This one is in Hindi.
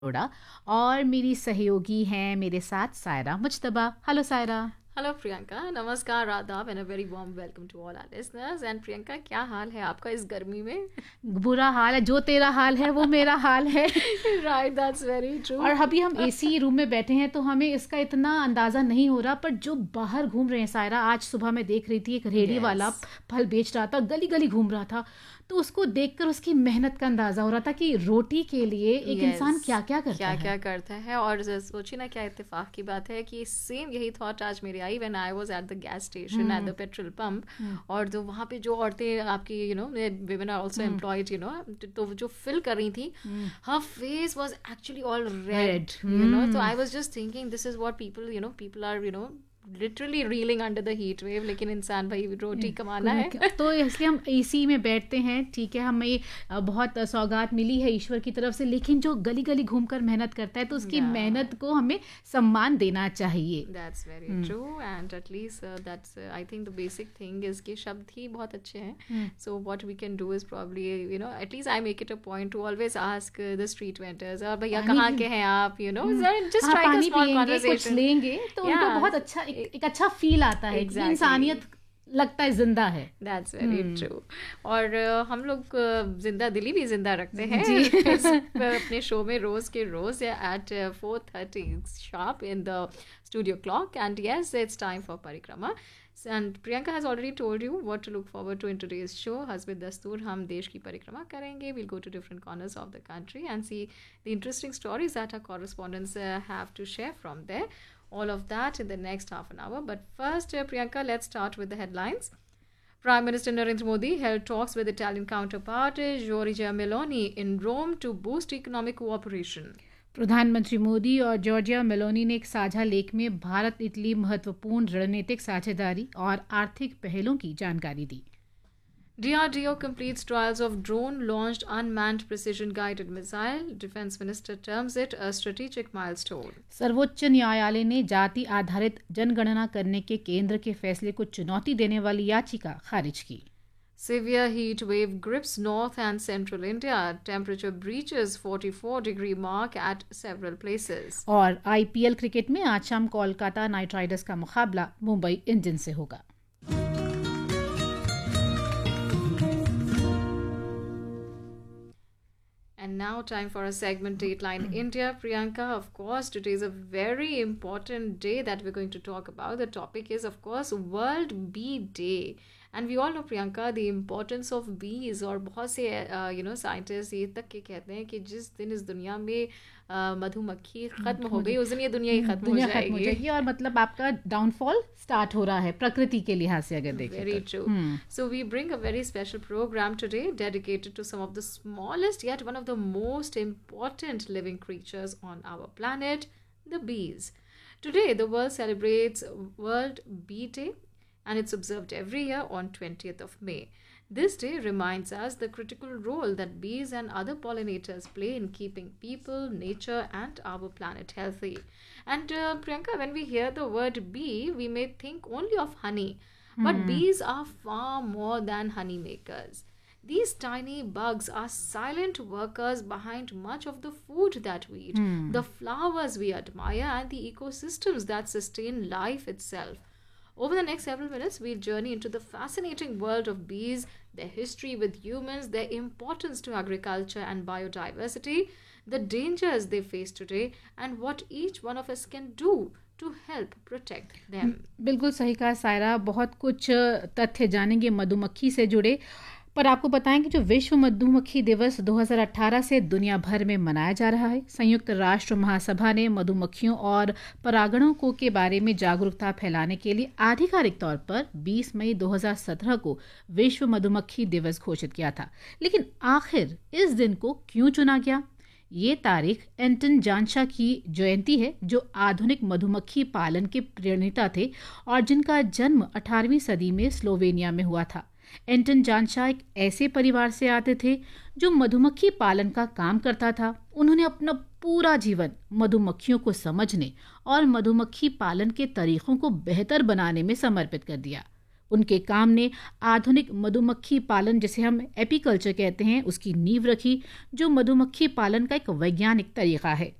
अरोड़ा और मेरी सहयोगी हैं मेरे साथ सायरा मुज्तबा। हेलो सायरा। हेलो प्रियंका, नमस्कार, आदाब and a very warm welcome to all our listeners. And Priyanka, क्या हाल है आपका इस गर्मी में? बुरा हाल है, जो तेरा हाल है वो मेरा हाल है। Right, that's very true. और अभी हम एसी रूम में बैठे हैं तो हमें इसका इतना अंदाज़ा नहीं हो रहा, पर जो बाहर घूम रहे हैं सायरा, आज सुबह मैं देख रही थी एक रेहड़ी वाला यस, फल बेच रहा था, गली गली घूम रहा था, तो उसको देखकर उसकी मेहनत का अंदाज़ा हो रहा था कि रोटी के लिए एक इंसान यस, क्या क्या करता क्या है। क्या करता है। और सोचिए ना, क्या इत्तेफाक की बात है कि सेम यही थॉट आज मेरे I when I was at the gas station at hmm. The petrol pump. हम्म। और जो वहाँ पे जो औरतें आपकी women are also hmm. Employed, तो जो फिल कर रही थी, हम्म। her face was actually all red. Red. So I was just thinking, this is what people are literally reeling under the heat wave, लेकिन इंसान भाई रोटी कमाना है। तो इसलिए हम एसी में बैठते हैं, ठीक है, हमें बहुत सौगात मिली है ईश्वर की तरफ से, लेकिन जो गली गली घूमकर मेहनत करता है तो उसकी Yeah, मेहनत को हमें सम्मान देना चाहिए। that's very true. And at least that's I think the basic thing is कि शब्द ही बहुत अच्छे हैं. So what we can do is probably at least I make it a point to always ask the street vendors, और भैया पानी कहाँ भी। के हैं आप, just हाँ, strike a पानी small पियेंगे, कुछ conversation. लेंगे तो उनको Yeah, बहुत अच्छा एक अच्छा फील आता है कि exactly. इंसानियत लगता है जिंदा है। That's very true. और हम लोग जिंदा दिली भी जिंदा रखते हैं जी। अपने शो में रोज के रोज eight 4:30 sharp in the studio clock. And yes, it's time for परिक्रमा। And Priyanka has already told you what to look forward to in today's show. हस्ब दस्तूर हम देश की परिक्रमा करेंगे। Will go to different corners of the country and see the interesting stories that our correspondents have to share from there. All of that in the next half an hour. But first, Priyanka, let's start with the headlines. Prime Minister Narendra Modi held talks with Italian counterpart Giorgia Meloni in Rome to boost economic cooperation. प्रधानमंत्री मोदी और जॉर्जिया मेलोनी ने एक साझा लेख में भारत इटली महत्वपूर्ण रणनीतिक साझेदारी और आर्थिक पहलों की जानकारी दी। DRDO completes trials of drone-launched unmanned precision-guided missile. Defense Minister terms it a strategic milestone. सर्वोच्च न्यायालय ने जाति आधारित जनगणना करने के केंद्र के फैसले को चुनौती देने वाली याचिका खारिज की। Severe heat wave grips north and central India. Temperature breaches 44-degree mark at several places. और IPL क्रिकेट में आज शाम कोलकाता नाइट राइडर्स का मुकाबला मुंबई इंडियंस से होगा। And now time for a segment Dateline India. Priyanka, of course, today is a very important day that we're going to talk about. The topic is, of course, World Bee Day. And we all know, Priyanka, the importance of bees. और बहुत से साइंटिस्ट ये तक के कहते हैं कि जिस दिन इस दुनिया में मधुमक्खी खत्म हो गई, उस दिन ये दुनिया ही खत्म हो जाएगी। और मतलब आपका डाउनफॉल स्टार्ट हो रहा है प्रकृति के लिहाज से अगर देखें। Very true. So we bring a very special program today dedicated to some of the smallest yet one of the most important living creatures on our planet, the bees. Today, the world celebrates World Bee Day, and it's observed every year on 20th of May. This day reminds us the critical role that bees and other pollinators play in keeping people, nature, and our planet healthy. And Priyanka, when we hear the word bee, we may think only of honey. But bees are far more than honey makers. These tiny bugs are silent workers behind much of the food that we eat, the flowers we admire, and the ecosystems that sustain life itself. Over the next several minutes, we'll journey into the fascinating world of bees, their history with humans, their importance to agriculture and biodiversity, the dangers they face today, and what each one of us can do to help protect them. बिल्कुल सही कहा सायरा, बहुत कुछ तथ्य जानेंगे मधुमक्खी से जुड़े, पर आपको बताएं कि जो विश्व मधुमक्खी दिवस 2018 से दुनिया भर में मनाया जा रहा है, संयुक्त राष्ट्र महासभा ने मधुमक्खियों और परागणकों के बारे में जागरूकता फैलाने के लिए आधिकारिक तौर पर 20 मई 2017 को विश्व मधुमक्खी दिवस घोषित किया था। लेकिन आखिर इस दिन को क्यों चुना गया? ये तारीख एंटन जानशा की जयंती है, जो आधुनिक मधुमक्खी पालन के प्रणेता थे और जिनका जन्म 18वीं सदी में स्लोवेनिया में हुआ था। एंटन जानशा एक ऐसे परिवार से आते थे जो मधुमक्खी पालन का काम करता था। उन्होंने अपना पूरा जीवन मधुमक्खियों को समझने और मधुमक्खी पालन के तरीकों को बेहतर बनाने में समर्पित कर दिया। उनके काम ने आधुनिक मधुमक्खी पालन, जिसे हम एपीकल्चर कहते हैं, उसकी नींव रखी, जो मधुमक्खी पालन का एक वैज्ञानिक तरीका है।